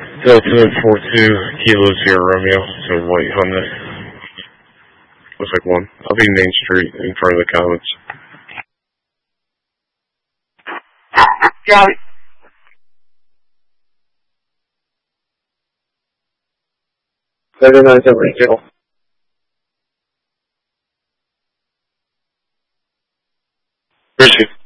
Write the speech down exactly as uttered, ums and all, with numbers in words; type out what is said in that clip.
Delta four two Kilo Sierra Romeo to White Honda. Looks like one. I'll be Main Street in front of the Comets. Got it. seventy-nine seventy. Where's she?